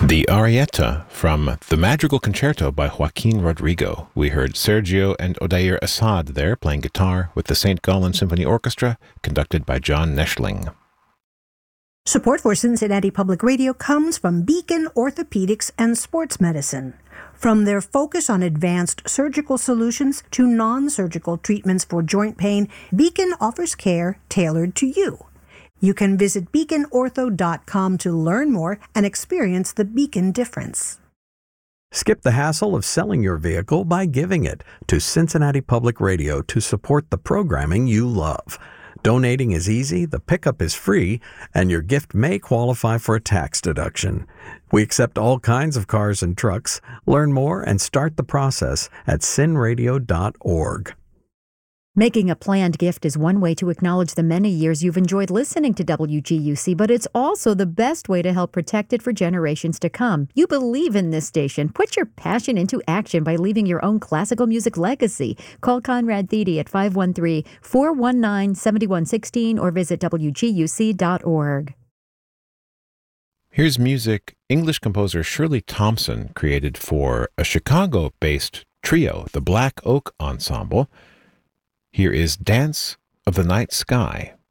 The Arietta from The Madrigal Concerto by Joaquin Rodrigo. We heard Sergio and Odair Assad there playing guitar with the St. Gallen Symphony Orchestra, conducted by John Neschling. Support for Cincinnati Public Radio comes from Beacon Orthopedics and Sports Medicine. From their focus on advanced surgical solutions to non-surgical treatments for joint pain, Beacon offers care tailored to you. You can visit beaconortho.com to learn more and experience the Beacon difference. Skip the hassle of selling your vehicle by giving it to Cincinnati Public Radio to support the programming you love. Donating is easy, the pickup is free, and your gift may qualify for a tax deduction. We accept all kinds of cars and trucks. Learn more and start the process at cinradio.org. Making a planned gift is one way to acknowledge the many years you've enjoyed listening to WGUC, but it's also the best way to help protect it for generations to come. You believe in this station. Put your passion into action by leaving your own classical music legacy. Call Conrad Thede at 513-419-7116 or visit WGUC.org. Here's music English composer Shirley Thompson created for a Chicago-based trio, the Black Oak Ensemble. Here is Dance of the Night Sky.